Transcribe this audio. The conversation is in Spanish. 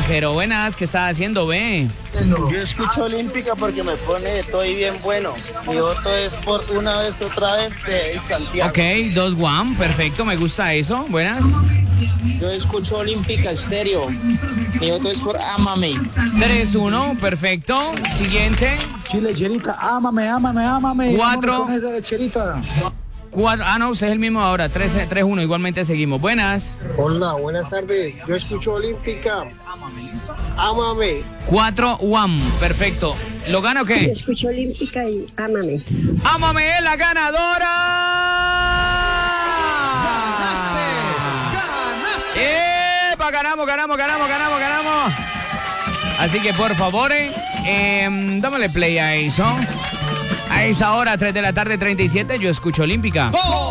parcero. Buenas, ¿qué estás haciendo, ve? Yo escucho Olímpica porque me pone estoy bien bueno. Mi voto es por Una vez otra vez de Santiago. Ok, 2-1, perfecto, me gusta eso. Buenas. Yo escucho Olímpica Estéreo. Mi voto es por Ámame. 3-1, perfecto. Siguiente. Chile, Cherita, ámame, ámame, ámame. 4. Con esa Cherita. 4. Ah, no, usted es el mismo ahora. 3-1, igualmente seguimos. Buenas. Hola, buenas tardes. Yo escucho Olímpica. Ámame. 4-1, perfecto. ¿Lo gana o Yo qué? escucho Olímpica y Ámame. ¡Ámame es la ganadora! ¡Epa! Ganamos. Así que por favor, dámosle play a eso. A esa hora, 3 de la tarde, 37, yo escucho Olímpica.